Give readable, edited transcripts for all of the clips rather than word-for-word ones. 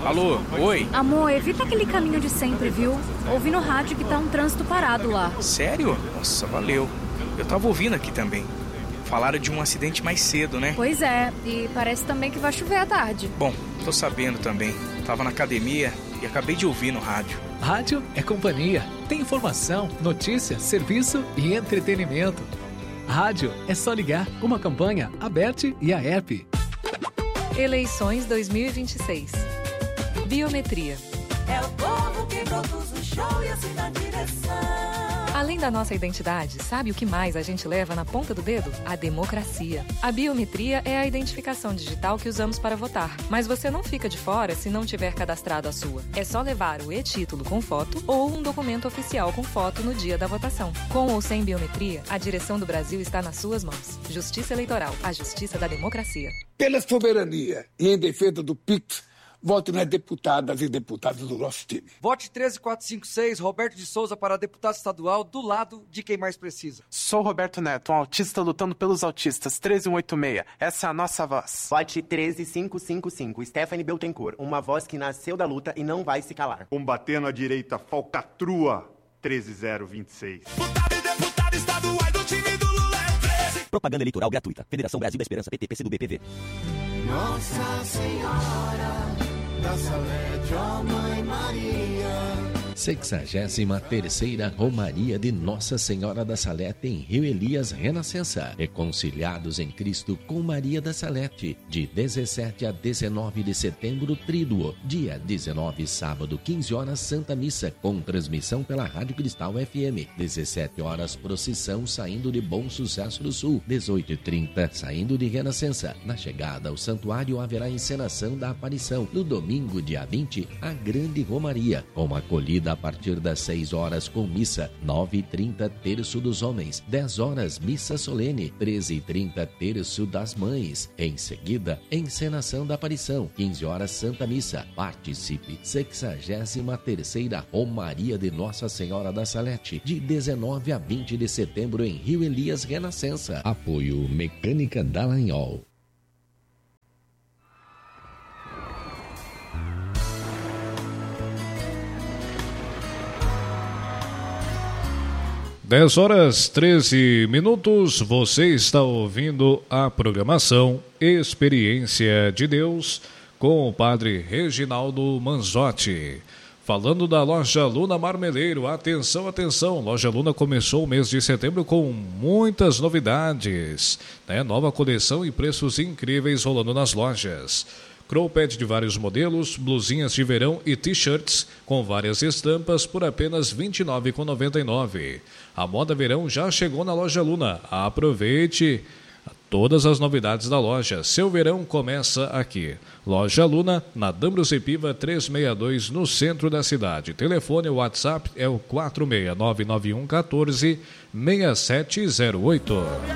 Alô, oi? Amor, evita aquele caminho de sempre, viu? Ouvi no rádio que tá um trânsito parado lá. Sério? Nossa, valeu. Eu tava ouvindo aqui também. Falaram de um acidente mais cedo, né? Pois é, e parece também que vai chover à tarde. Bom, tô sabendo também. Tava na academia e acabei de ouvir no rádio. Rádio é companhia. Tem informação, notícia, serviço e entretenimento. Rádio é só ligar. Uma campanha aberta e a app. Eleições 2026. Biometria. É o povo que produz o show e assim na direção. Além da nossa identidade, sabe o que mais a gente leva na ponta do dedo? A democracia. A biometria é a identificação digital que usamos para votar. Mas você não fica de fora se não tiver cadastrado a sua. É só levar o e-título com foto ou um documento oficial com foto no dia da votação. Com ou sem biometria, a direção do Brasil está nas suas mãos. Justiça Eleitoral, a justiça da democracia. Pela soberania e em defesa do PIX, vote nas deputadas e deputados do nosso time. Vote 13456, Roberto de Souza para deputado estadual, do lado de quem mais precisa. Sou Roberto Neto, um autista lutando pelos autistas, 13186. Essa é a nossa voz. Vote 13555, Stephanie Beltencourt, uma voz que nasceu da luta e não vai se calar. Combatendo a direita falcatrua, 13026. Deputado e deputado estaduais do time do Lula é 13. Propaganda eleitoral gratuita. Federação Brasil da Esperança, PT, PCdoB, PV. Nossa Senhora da Salete, ó Mãe Maria. 63ª Romaria de Nossa Senhora da Salete em Rio Elias Renascença. Reconciliados em Cristo com Maria da Salete. De 17 a 19 de setembro, Tríduo. Dia 19, sábado, 15 horas, Santa Missa, com transmissão pela Rádio Cristal FM. 17 horas, procissão saindo de Bom Sucesso do Sul. 18h30, saindo de Renascença. Na chegada ao santuário haverá encenação da aparição. No domingo, dia 20, a Grande Romaria, com acolhida a partir das 6 horas com missa, 9h30 terço dos homens, 10 horas missa solene, 13h30 terço das mães. Em seguida, encenação da aparição, 15 horas Santa Missa. Participe, 63ª Romaria de Nossa Senhora da Salete, de 19 a 20 de setembro em Rio Elias Renascença. Apoio Mecânica Dallagnol. Dez horas 13 minutos, você está ouvindo a programação Experiência de Deus com o Padre Reginaldo Manzotti. Falando da Loja Luna Marmeleiro, atenção, atenção, Loja Luna começou o mês de setembro com muitas novidades, né? Nova coleção e preços incríveis rolando nas lojas. Cropped de vários modelos, blusinhas de verão e t-shirts com várias estampas por apenas R$ 29,99. A moda verão já chegou na Loja Luna. Aproveite todas as novidades da loja. Seu verão começa aqui. Loja Luna, na Dambrosy Piva 362, no centro da cidade. Telefone WhatsApp é o 46991146708.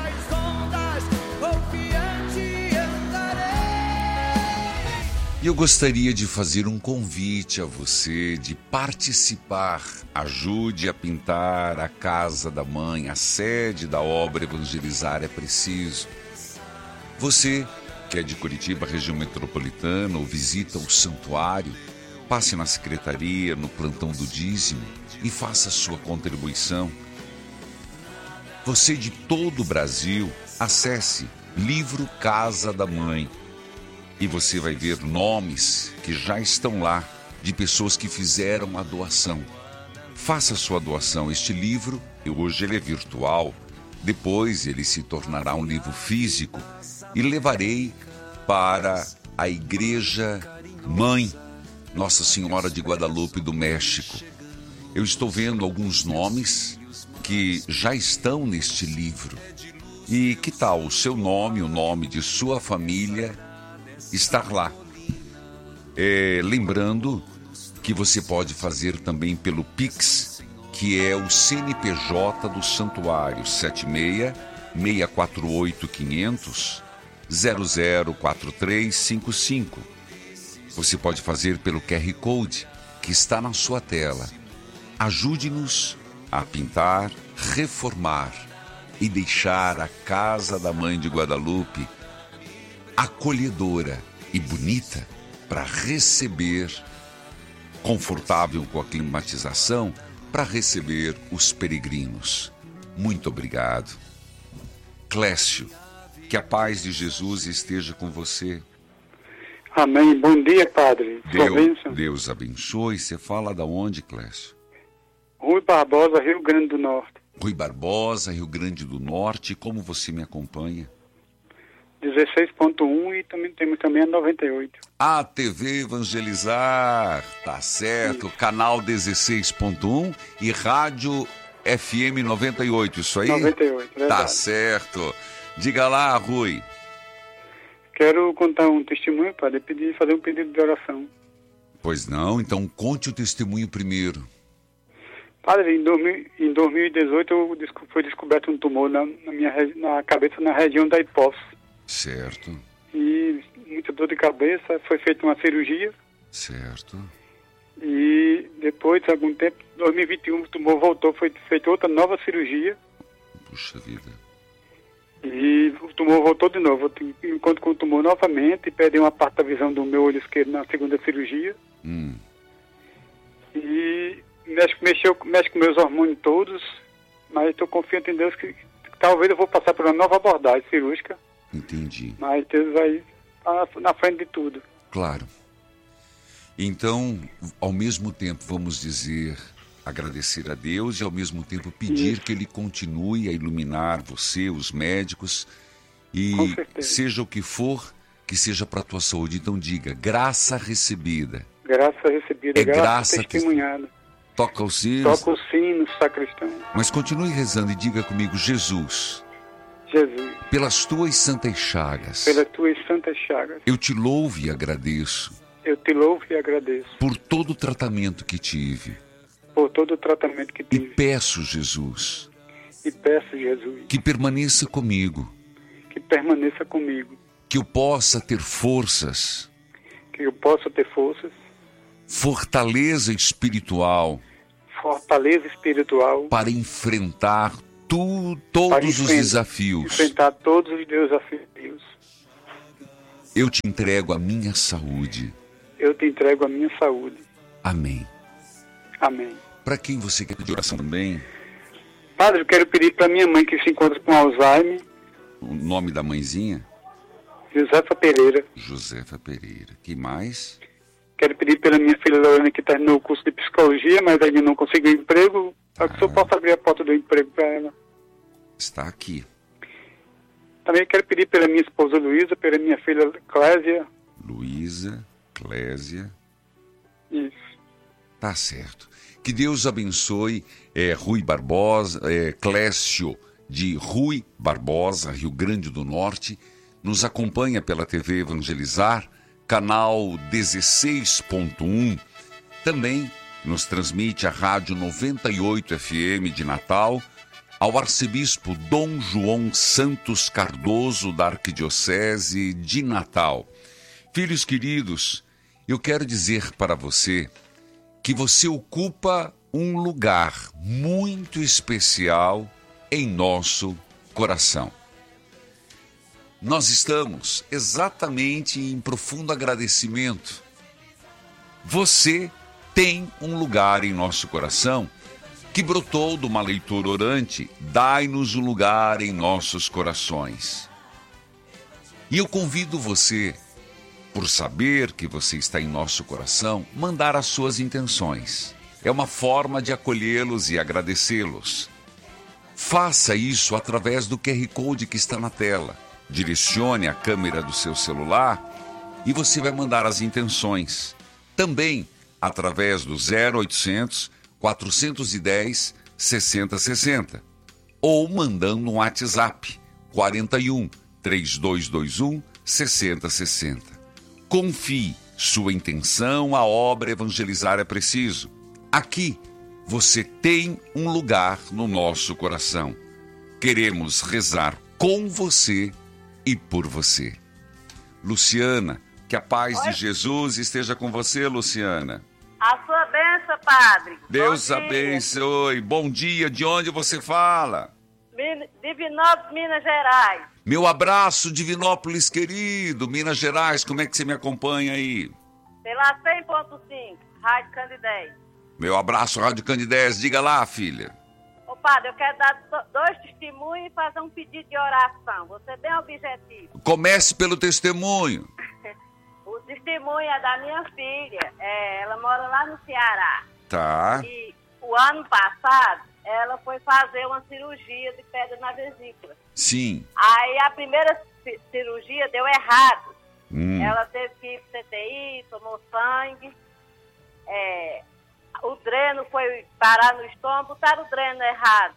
E eu gostaria de fazer um convite a você de participar. Ajude a pintar a Casa da Mãe, a sede da obra Evangelizar é Preciso. Você que é de Curitiba, região metropolitana, ou visita o santuário, passe na secretaria, no plantão do dízimo e faça a sua contribuição. Você de todo o Brasil, acesse Livro Casa da Mãe. E você vai ver nomes que já estão lá, de pessoas que fizeram a doação. Faça a sua doação. Este livro, hoje ele é virtual, depois ele se tornará um livro físico e levarei para a Igreja Mãe Nossa Senhora de Guadalupe do México. Eu estou vendo alguns nomes que já estão neste livro. E que tal o seu nome, o nome de sua família estar lá? Lembrando que você pode fazer também pelo Pix, que é o CNPJ do Santuário, 76-648-500-004355. Você pode fazer pelo QR Code que está na sua tela. Ajude-nos a pintar, reformar e deixar a Casa da Mãe de Guadalupe acolhedora e bonita para receber, confortável com a climatização, para receber os peregrinos. Muito obrigado. Clécio, que a paz de Jesus esteja com você. Amém. Bom dia, padre. Deus abençoe. Você fala da onde, Clécio? Rui Barbosa, Rio Grande do Norte. Rui Barbosa, Rio Grande do Norte. Como você me acompanha? 16.1 e também temos também a 98. A TV Evangelizar, tá certo. Isso. Canal 16.1 e Rádio FM 98, isso aí? 98, verdade. Tá certo. Diga lá, Rui. Quero contar um testemunho, padre, fazer um pedido de oração. Pois não, então conte o testemunho primeiro. Padre, em 2018 foi descoberto um tumor na minha cabeça, na região da hipófise. Certo. E muita dor de cabeça, foi feita uma cirurgia. Certo. E depois, de algum tempo, em 2021, o tumor voltou, foi feita outra nova cirurgia. Puxa vida. E o tumor voltou de novo. Eu encontro com o tumor novamente e perdi uma parte da visão do meu olho esquerdo na segunda cirurgia. E mexe com meus hormônios todos, mas estou confiante em Deus que talvez eu vou passar por uma nova abordagem cirúrgica. Entendi. Mas Deus vai estar na frente de tudo. Claro. Então, ao mesmo tempo, vamos dizer, agradecer a Deus e ao mesmo tempo pedir que Ele continue a iluminar você, os médicos, e seja o que for, que seja para a tua saúde. Então diga, graça recebida. Graça recebida, graça testemunhada. Toca o sino. Toca o sino, sacristão. Mas continue rezando e diga comigo, Jesus. Jesus. Pelas tuas santas chagas. Pelas tuas santas chagas. Eu te louvo e agradeço. Eu te louvo e agradeço. Por todo o tratamento que tive. Por todo o tratamento que tive. E peço, Jesus. Que permaneça comigo. Que permaneça comigo. Que eu possa ter forças. Que eu possa ter forças. Fortaleza espiritual. Fortaleza espiritual. Para enfrentar todos os desafios. Enfrentar todos os desafios. Eu te entrego a minha saúde. Eu te entrego a minha saúde. Amém. Amém. Para quem você quer pedir oração também? Padre, eu quero pedir para minha mãe que se encontra com Alzheimer. O nome da mãezinha? Josefa Pereira. Josefa Pereira. Que mais? Quero pedir pela minha filha Lorena, que terminou o curso de psicologia, mas ainda não conseguiu emprego, para que o senhor possa abrir a porta do emprego para ela. Está aqui. Também quero pedir pela minha esposa Luísa, pela minha filha Clésia. Luísa, Clésia. Isso. Tá certo. Que Deus abençoe Rui Barbosa, Clécio de Rui Barbosa, Rio Grande do Norte. Nos acompanha pela TV Evangelizar, canal 16.1. Também nos transmite a Rádio 98 FM de Natal, ao arcebispo Dom João Santos Cardoso, da Arquidiocese de Natal. Filhos queridos, eu quero dizer para você que você ocupa um lugar muito especial em nosso coração. Nós estamos exatamente em profundo agradecimento. Você tem um lugar em nosso coração que brotou de uma leitura orante, dai-nos um lugar em nossos corações. E eu convido você, por saber que você está em nosso coração, mandar as suas intenções. É uma forma de acolhê-los e agradecê-los. Faça isso através do QR Code que está na tela. Direcione a câmera do seu celular e você vai mandar as intenções. Também através do 0800 410 6060 ou mandando um WhatsApp 41 3221 6060. Confie sua intenção, a obra Evangelizar é preciso. Aqui você tem um lugar no nosso coração. Queremos rezar com você e por você. Luciana, que a paz de Jesus esteja com você, Luciana. A sua bênção, padre. Deus abençoe. Bom dia. De onde você fala? Divinópolis, Minas Gerais. Meu abraço, Divinópolis querido. Minas Gerais, como é que você me acompanha aí? Pela 100.5, Rádio Candidez. Meu abraço, Rádio Candidez. Diga lá, filha. Ô, padre, eu quero dar 2 testemunhos e fazer um pedido de oração. Você bem objetivo. Comece pelo testemunho. O testemunho é da minha filha. Ela mora lá no Ceará. Tá. E o ano passado, ela foi fazer uma cirurgia de pedra na vesícula. Sim. Aí a primeira cirurgia deu errado. Ela teve que ir pro CTI, tomou sangue. O dreno foi parar no estômago, botaram o dreno errado.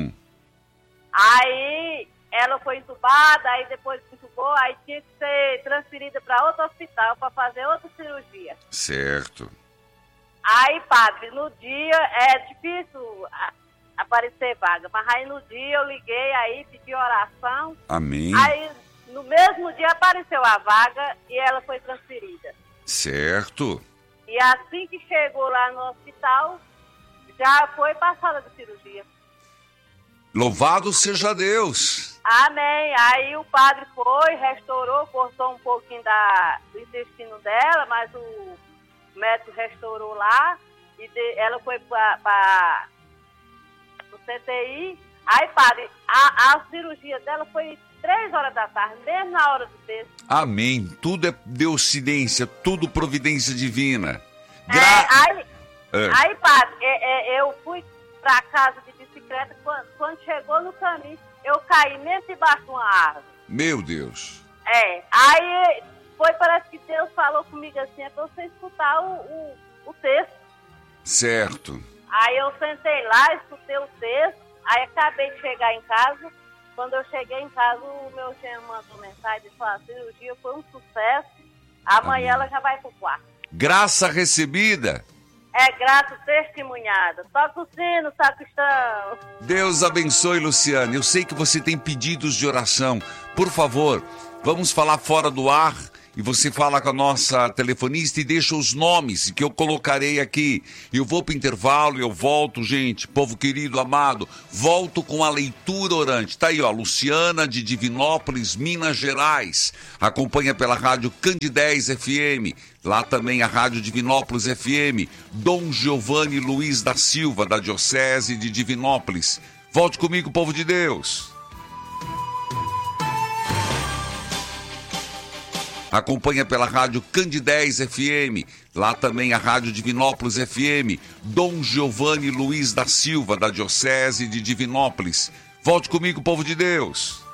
Aí ela foi entubada, aí depois entubou, aí tinha que ser transferida para outro hospital para fazer outra cirurgia. Certo. Aí, padre, no dia é difícil aparecer vaga, mas aí no dia eu liguei aí, pedi oração. Amém. Aí no mesmo dia apareceu a vaga e ela foi transferida. Certo. E assim que chegou lá no hospital, já foi passada de cirurgia. Louvado seja Deus. Amém. Aí o padre foi, restaurou, cortou um pouquinho do intestino dela, mas o médico restaurou lá e ela foi para o CTI. Aí, padre, a cirurgia dela foi 3 horas da tarde, mesmo na hora do texto. Amém. Tudo é deuscidência, tudo providência divina. Aí, padre, eu fui pra casa de bicicleta, quando chegou no caminho, eu caí mesmo debaixo de uma árvore. Meu Deus. Aí parece que Deus falou comigo assim, é pra você escutar o texto. Certo. Aí eu sentei lá, escutei o texto, aí acabei de chegar em casa. Quando eu cheguei em casa, o meu genro mandou mensagem e falou: a cirurgia foi um sucesso, amanhã ela já vai pro quarto. Graça recebida. Graça testemunhada. Toca o sino, sacristão. Deus abençoe, Luciana. Eu sei que você tem pedidos de oração. Por favor, vamos falar fora do ar. E você fala com a nossa telefonista e deixa os nomes que eu colocarei aqui. Eu vou para o intervalo e eu volto, gente, povo querido, amado. Volto com a leitura orante. Tá aí, ó, Luciana de Divinópolis, Minas Gerais. Acompanha pela rádio Candidez FM. Lá também a rádio Divinópolis FM. Dom Giovanni Luiz da Silva, da Diocese de Divinópolis. Volte comigo, povo de Deus. Acompanha pela rádio Candidez FM, lá também a rádio Divinópolis FM, Dom Giovanni Luiz da Silva, da Diocese de Divinópolis. Volte comigo, povo de Deus.